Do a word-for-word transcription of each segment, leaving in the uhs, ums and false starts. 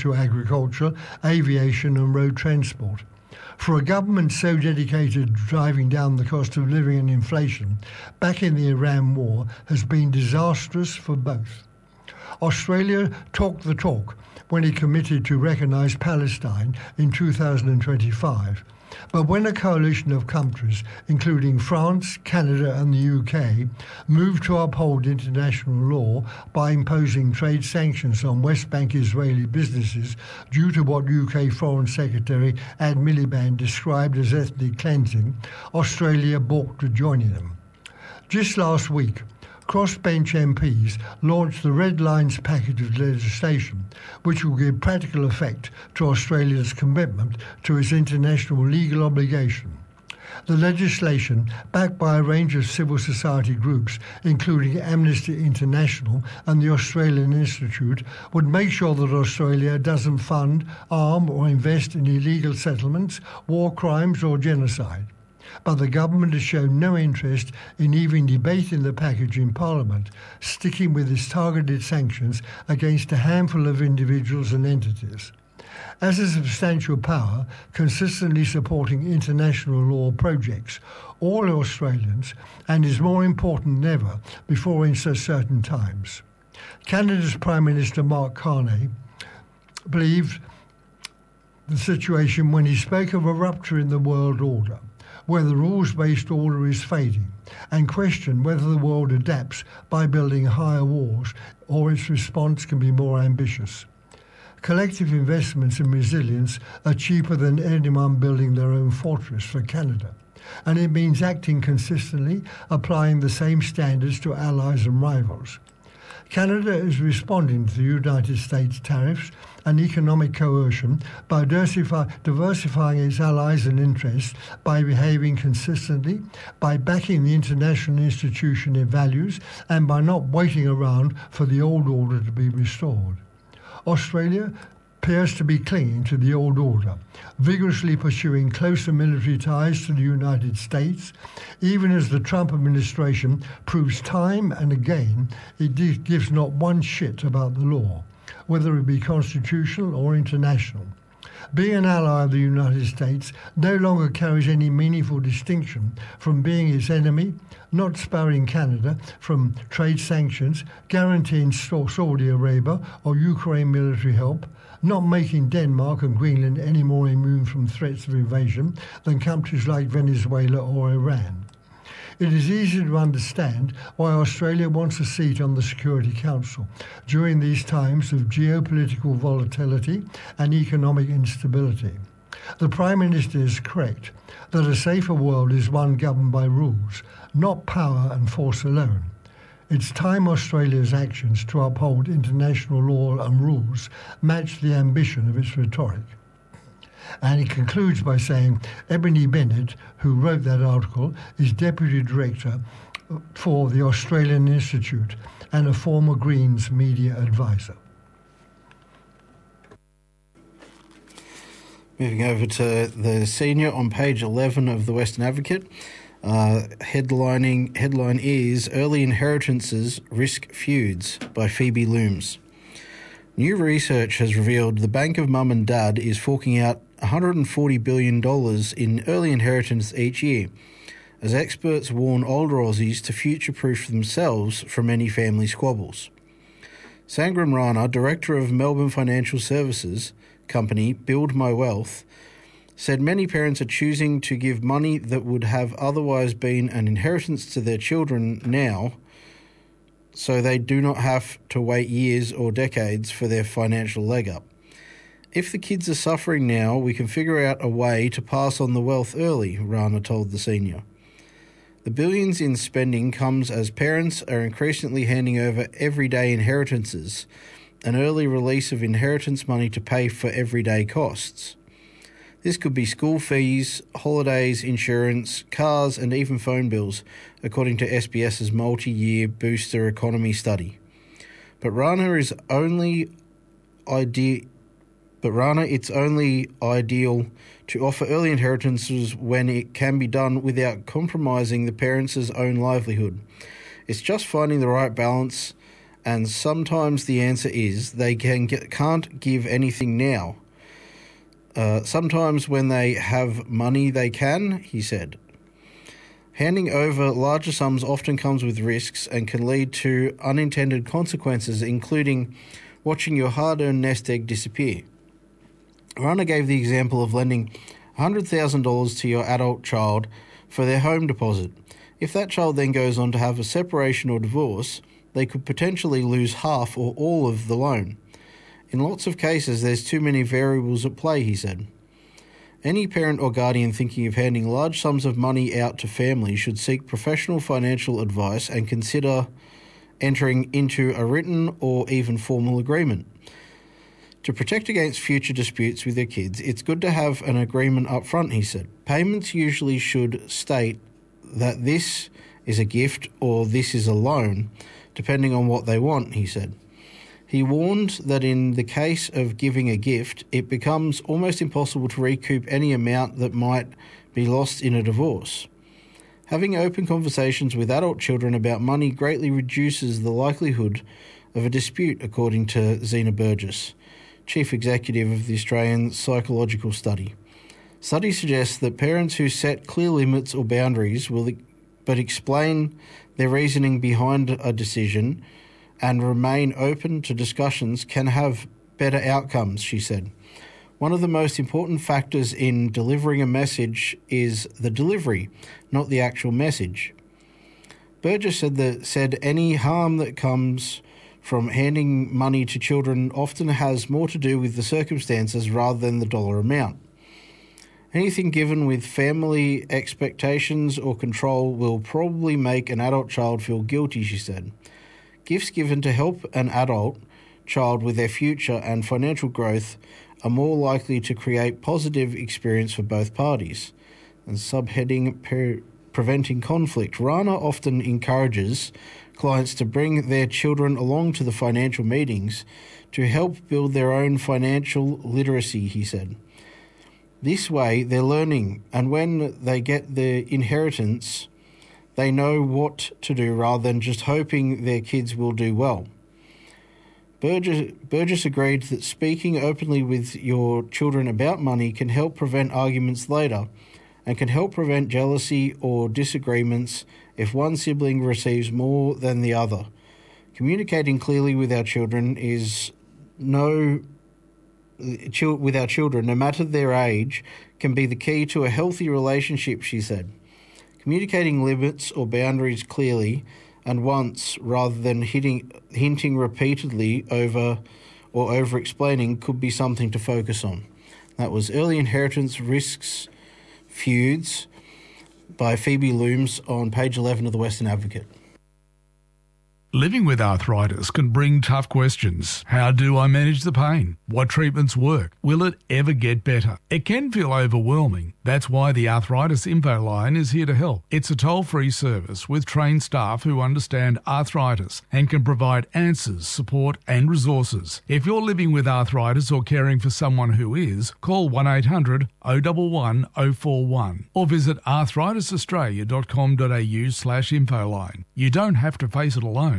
to agriculture, aviation and road transport. For a government so dedicated to driving down the cost of living and inflation, backing the Iran war has been disastrous for both. Australia talked the talk when it committed to recognise Palestine in two thousand twenty-five. But when a coalition of countries, including France, Canada and the U K, moved to uphold international law by imposing trade sanctions on West Bank Israeli businesses due to what U K Foreign Secretary Ed Miliband described as ethnic cleansing, Australia balked at joining them. Just last week, crossbench M Ps launched the Red Lines package of legislation, which will give practical effect to Australia's commitment to its international legal obligation. The legislation, backed by a range of civil society groups, including Amnesty International and the Australian Institute, would make sure that Australia doesn't fund, arm or invest in illegal settlements, war crimes or genocide. But the government has shown no interest in even debating the package in Parliament, sticking with its targeted sanctions against a handful of individuals and entities. As a substantial power consistently supporting international law projects, all Australians, and is more important than ever before in so certain times. Canada's Prime Minister Mark Carney believed the situation when he spoke of a rupture in the world order, where the rules-based order is fading, and questioned whether the world adapts by building higher walls or its response can be more ambitious. Collective investments in resilience are cheaper than anyone building their own fortress for Canada, and it means acting consistently, applying the same standards to allies and rivals. Canada is responding to the United States tariffs and economic coercion by diversify, diversifying its allies and interests, by behaving consistently, by backing the international institution it values, and by not waiting around for the old order to be restored. Australia appears to be clinging to the old order, vigorously pursuing closer military ties to the United States, even as the Trump administration proves time and again it gives not one shit about the law, whether it be constitutional or international. Being an ally of the United States no longer carries any meaningful distinction from being its enemy, not sparing Canada from trade sanctions, guaranteeing Saudi Arabia or Ukraine military help, not making Denmark and Greenland any more immune from threats of invasion than countries like Venezuela or Iran. It is easy to understand why Australia wants a seat on the Security Council during these times of geopolitical volatility and economic instability. The Prime Minister is correct that a safer world is one governed by rules, not power and force alone. It's time Australia's actions to uphold international law and rules match the ambition of its rhetoric. And he concludes by saying Ebony Bennett, who wrote that article, is Deputy Director for the Australian Institute and a former Greens media advisor. Moving over to the senior on page eleven of the Western Advocate. Uh, headlining headline is Early Inheritances Risk Feuds by Phoebe Looms. New research has revealed the Bank of Mum and Dad is forking out one hundred forty billion dollars in early inheritance each year, as experts warn older Aussies to future-proof themselves from any family squabbles. Sangram Rana, Director of Melbourne Financial Services company Build My Wealth, said many parents are choosing to give money that would have otherwise been an inheritance to their children now, so they do not have to wait years or decades for their financial leg up. If the kids are suffering now, we can figure out a way to pass on the wealth early, Rana told the senior. The billions in spending comes as parents are increasingly handing over everyday inheritances, an early release of inheritance money to pay for everyday costs. This could be school fees, holidays, insurance, cars and even phone bills, according to SBS's multi-year booster economy study. But Rana is only ide- but Rana, it's only ideal to offer early inheritances when it can be done without compromising the parents' own livelihood. It's just finding the right balance and sometimes the answer is they can get, can't give anything now. Uh, sometimes when they have money they can, he said. Handing over larger sums often comes with risks and can lead to unintended consequences, including watching your hard-earned nest egg disappear. Rana gave the example of lending one hundred thousand dollars to your adult child for their home deposit. If that child then goes on to have a separation or divorce, they could potentially lose half or all of the loan. In lots of cases, there's too many variables at play, he said. Any parent or guardian thinking of handing large sums of money out to families should seek professional financial advice and consider entering into a written or even formal agreement. To protect against future disputes with their kids, it's good to have an agreement up front, he said. Payments usually should state that this is a gift or this is a loan, depending on what they want, he said. He warned that in the case of giving a gift, it becomes almost impossible to recoup any amount that might be lost in a divorce. Having open conversations with adult children about money greatly reduces the likelihood of a dispute, according to Zena Burgess, Chief Executive of the Australian Psychological Study. Studies suggest that parents who set clear limits or boundaries will but explain their reasoning behind a decision and remain open to discussions can have better outcomes, she said. One of the most important factors in delivering a message is the delivery, not the actual message. Burgess said that said any harm that comes from handing money to children often has more to do with the circumstances rather than the dollar amount. Anything given with family expectations or control will probably make an adult child feel guilty, she said. Gifts given to help an adult child with their future and financial growth are more likely to create positive experience for both parties. And subheading per- preventing conflict. Rana often encourages clients to bring their children along to the financial meetings to help build their own financial literacy, he said. This way, they're learning, and when they get their inheritance, they know what to do rather than just hoping their kids will do well. Burgess, Burgess agreed that speaking openly with your children about money can help prevent arguments later and can help prevent jealousy or disagreements if one sibling receives more than the other. Communicating clearly with our children is no with our children, no matter their age, can be the key to a healthy relationship, she said. Communicating limits or boundaries clearly and once rather than hitting, hinting repeatedly over or over-explaining could be something to focus on. That was Early Inheritance Risks Feuds by Phoebe Looms on page eleven of the Western Advocate. Living with arthritis can bring tough questions. How do I manage the pain? What treatments work? Will it ever get better? It can feel overwhelming. That's why the Arthritis Info Line is here to help. It's a toll-free service with trained staff who understand arthritis and can provide answers, support and resources. If you're living with arthritis or caring for someone who is, call one eight hundred oh one one oh four one or visit arthritis australia dot com dot a u slash infoline. You don't have to face it alone.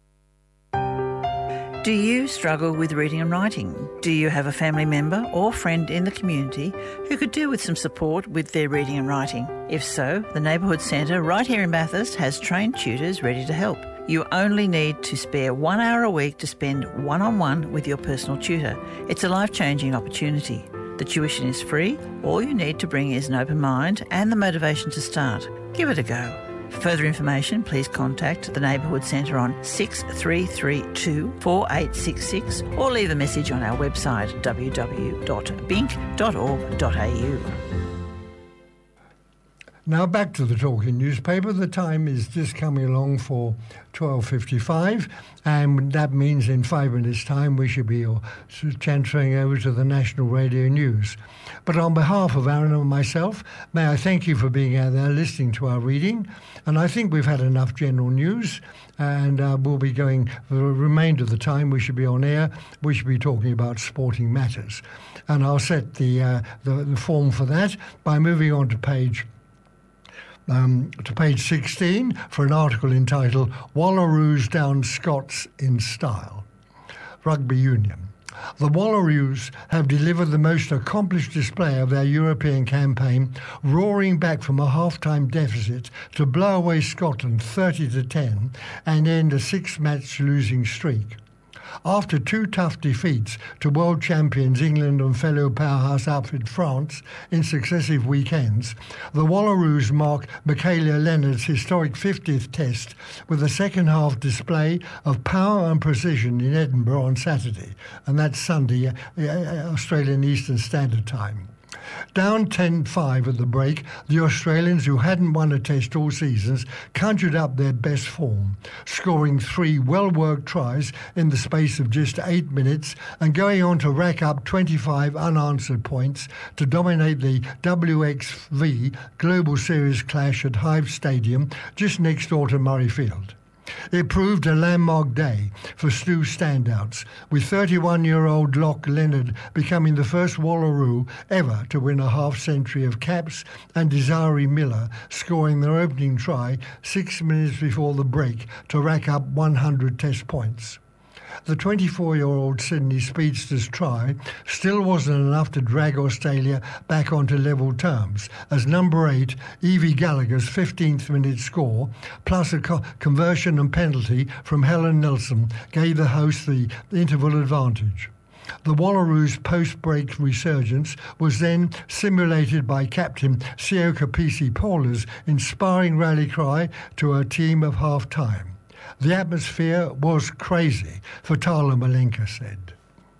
Do you struggle with reading and writing? Do you have a family member or friend in the community who could do with some support with their reading and writing? If so, the Neighbourhood Centre right here in Bathurst has trained tutors ready to help. You only need to spare one hour a week to spend one-on-one with your personal tutor. It's a life-changing opportunity. The tuition is free. All you need to bring is an open mind and the motivation to start. Give it a go. For further information, please contact the Neighbourhood Centre on six three three two, four eight six six or leave a message on our website w w w dot bink dot org dot a u. Now back to the talking newspaper. The time is just coming along for twelve fifty-five, and that means in five minutes' time we should be transferring over to the National Radio News. But on behalf of Aaron and myself, may I thank you for being out there listening to our reading. And I think we've had enough general news, and uh, we'll be going for the remainder of the time we should be on air. We should be talking about sporting matters. And I'll set the, uh, the, the form for that by moving on to page um, to page sixteen for an article entitled Wallaroos Down Scots in Style. Rugby Union. The Wallaroos have delivered the most accomplished display of their European campaign, roaring back from a half-time deficit to blow away Scotland thirty to ten and end a six-match losing streak. After two tough defeats to world champions England and fellow powerhouse outfit France in successive weekends, the Wallaroos mark Michaela Leonard's historic fiftieth test with a second-half display of power and precision in Edinburgh on Saturday, and that's Sunday, uh, Australian Eastern Standard Time. Down ten five at the break, the Australians, who hadn't won a test all seasons, conjured up their best form, scoring three well-worked tries in the space of just eight minutes and going on to rack up twenty-five unanswered points to dominate the W X V Global Series clash at Hive Stadium just next door to Murrayfield. It proved a landmark day for Stu standouts, with thirty-one-year-old Locke Leonard becoming the first Wallaroo ever to win a half-century of caps, and Desiree Miller scoring their opening try six minutes before the break to rack up one hundred test points. The twenty-four-year-old Sydney speedster's try still wasn't enough to drag Australia back onto level terms, as number eight, Evie Gallagher's fifteenth minute score, plus a co- conversion and penalty from Helen Nelson, gave the hosts the interval advantage. The Wallaroos' post-break resurgence was then simulated by captain Sioko Pisi-Paula's inspiring rally cry to her team of half-time. The atmosphere was crazy, Fatala Malenka said.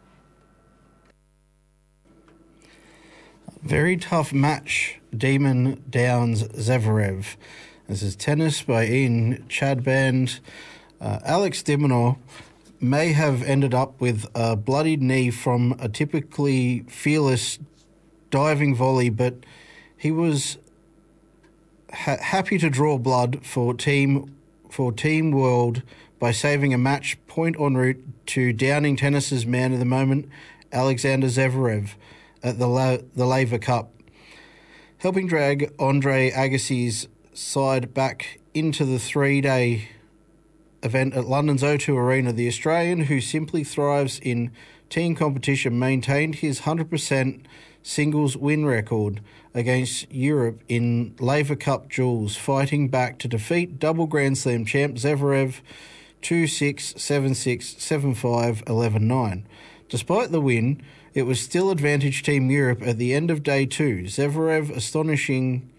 Very tough match, Demon Downs Zverev. This is tennis by Ian Chadband. Uh, Alex de Minaur may have ended up with a bloodied knee from a typically fearless diving volley, but he was ha- happy to draw blood for Team for Team World by saving a match point en route to downing tennis's man of the moment, Alexander Zverev, at the La- the Laver Cup, helping drag Andre Agassi's side back into the three-day event at London's O two Arena. The Australian, who simply thrives in team competition, maintained his one hundred percent singles win record against Europe in Laver Cup duels, fighting back to defeat double Grand Slam champ Zverev two six, seven six, seven five, eleven nine. Despite the win, it was still advantage Team Europe at the end of day two. Zverev astonishing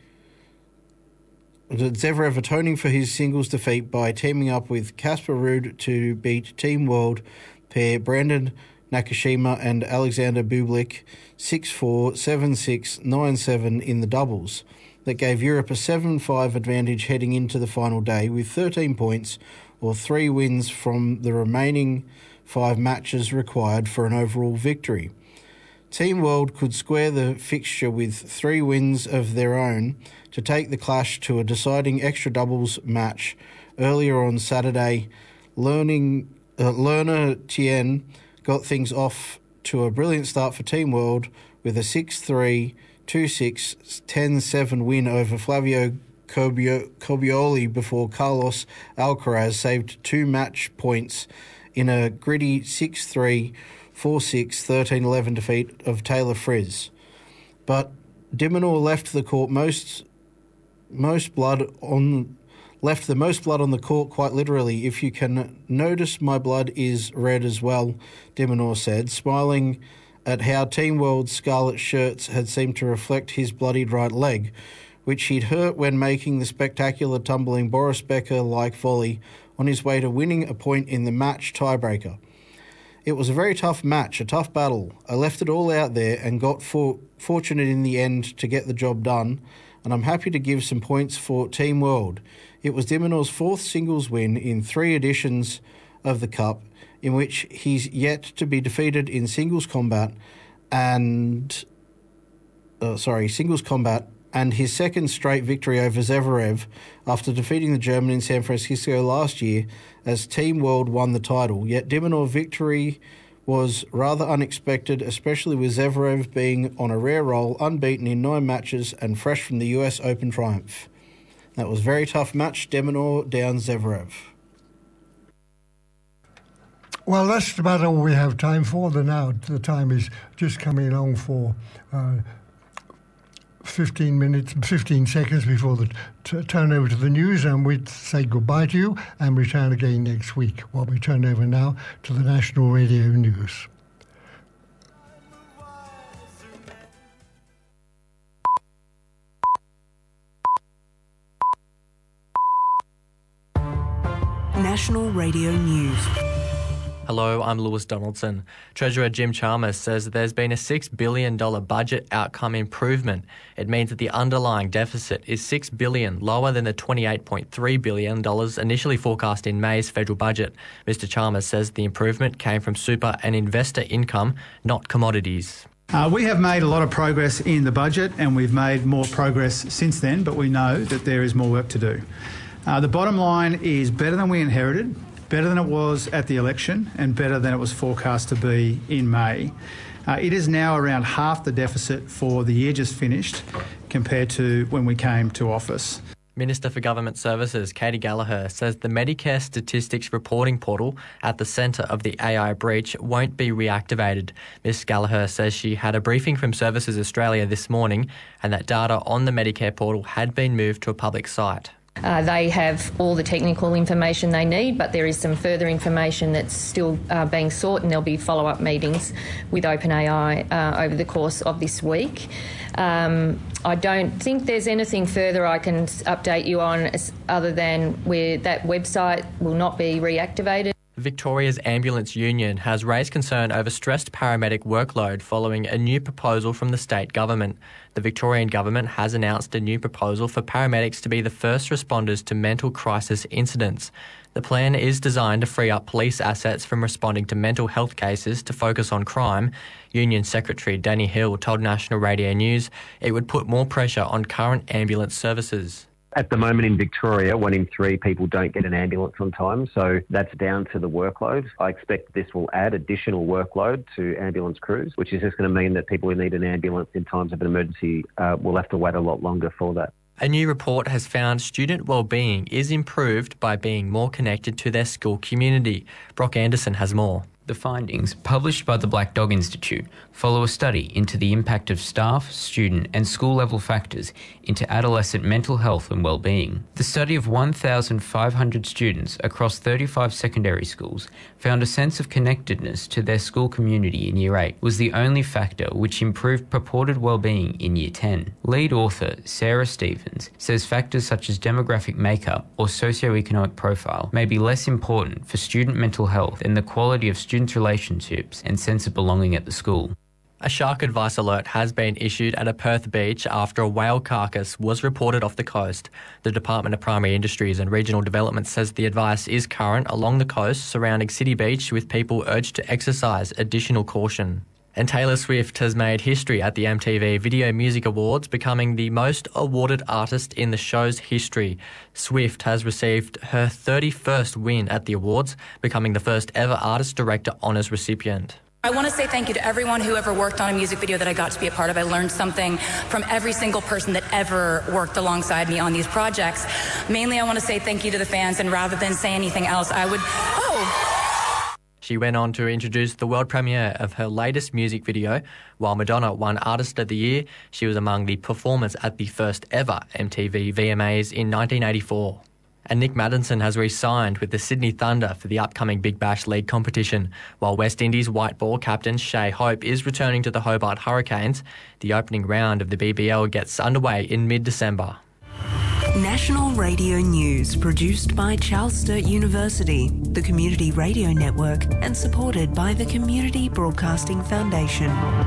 Zverev atoning for his singles defeat by teaming up with Casper Ruud to beat Team World pair Brandon Nakashima and Alexander Bublik six four, seven six, nine seven in the doubles. That gave Europe a seven five advantage heading into the final day, with thirteen points or three wins from the remaining five matches required for an overall victory. Team World could square the fixture with three wins of their own to take the clash to a deciding extra doubles match earlier on Saturday. Learning, uh, Lerner Tien got things off to a brilliant start for Team World with a six three, two six, ten seven win over Flavio Cobio- Cobioli before Carlos Alcaraz saved two match points in a gritty six three, four six, thirteen eleven defeat of Taylor Fritz. But de Minaur left the court most most blood on left the most blood on the court, quite literally. If you can notice, my blood is red as well, de Minaur said, smiling at how Team World's scarlet shirts had seemed to reflect his bloodied right leg, which he'd hurt when making the spectacular tumbling Boris Becker-like volley on his way to winning a point in the match tiebreaker. It was a very tough match, a tough battle. I left it all out there and got for- fortunate in the end to get the job done, and I'm happy to give some points for Team World. It was de Minaur's fourth singles win in three editions of the Cup, in which he's yet to be defeated in singles combat and... Uh, sorry, singles combat, and his second straight victory over Zverev after defeating the German in San Francisco last year as Team World won the title. Yet de Minaur's victory was rather unexpected, especially with Zverev being on a rare roll, unbeaten in nine matches and fresh from the U S Open triumph. That was very tough match, de Minaur down Zverev. Well, that's about all we have time for. The now the time is just coming along for uh, fifteen minutes, fifteen seconds before the t- turn over to the news, and we'd say goodbye to you and return again next week. While we turn over now to the National Radio News. National Radio News. Hello, I'm Lewis Donaldson. Treasurer Jim Chalmers says that there's been a six billion dollars budget outcome improvement. It means that the underlying deficit is six billion dollars lower than the twenty-eight point three billion dollars initially forecast in May's federal budget. Mister Chalmers says the improvement came from super and investor income, not commodities. Uh, we have made a lot of progress in the budget, and we've made more progress since then, but we know that there is more work to do. Uh, the bottom line is better than we inherited, better than it was at the election, and better than it was forecast to be in May. Uh, it is now around half the deficit for the year just finished compared to when we came to office. Minister for Government Services, Katie Gallagher, says the Medicare Statistics Reporting Portal at the centre of the A I breach won't be reactivated. Miz Gallagher says she had a briefing from Services Australia this morning and that data on the Medicare portal had been moved to a public site. Uh, they have all the technical information they need, but there is some further information that's still uh, being sought, and there'll be follow-up meetings with OpenAI uh, over the course of this week. Um, I don't think there's anything further I can update you on other than where that website will not be reactivated. Victoria's Ambulance Union has raised concern over stressed paramedic workload following a new proposal from the state government. The Victorian government has announced a new proposal for paramedics to be the first responders to mental crisis incidents. The plan is designed to free up police assets from responding to mental health cases to focus on crime. Union Secretary Danny Hill told National Radio News it would put more pressure on current ambulance services. At the moment in Victoria, one in three people don't get an ambulance on time, so that's down to the workload. I expect this will add additional workload to ambulance crews, which is just going to mean that people who need an ambulance in times of an emergency uh, will have to wait a lot longer for that. A new report has found student wellbeing is improved by being more connected to their school community. Brock Anderson has more. The findings, published by the Black Dog Institute, follow a study into the impact of staff, student and school-level factors into adolescent mental health and well-being. The study of one thousand five hundred students across thirty-five secondary schools found a sense of connectedness to their school community in Year eight was the only factor which improved purported well-being in Year ten. Lead author Sarah Stevens says factors such as demographic makeup or socioeconomic profile may be less important for student mental health than the quality of student relationships and sense of belonging at the school. A shark advice alert has been issued at a Perth beach after a whale carcass was reported off the coast. The Department of Primary Industries and Regional Development says the advice is current along the coast surrounding City Beach, with people urged to exercise additional caution. And Taylor Swift has made history at the M T V Video Music Awards, becoming the most awarded artist in the show's history. Swift has received her thirty-first win at the awards, becoming the first ever Artist Director Honours recipient. I want to say thank you to everyone who ever worked on a music video that I got to be a part of. I learned something from every single person that ever worked alongside me on these projects. Mainly, I want to say thank you to the fans, and rather than say anything else, I would... Oh! She went on to introduce the world premiere of her latest music video. While Madonna won Artist of the Year, she was among the performers at the first ever M T V V M As in nineteen eighty-four. And Nick Maddinson has re-signed with the Sydney Thunder for the upcoming Big Bash League competition, while West Indies white ball captain Shai Hope is returning to the Hobart Hurricanes. The opening round of the B B L gets underway in mid-December. National Radio News, produced by Charles Sturt University, the Community Radio Network, and supported by the Community Broadcasting Foundation.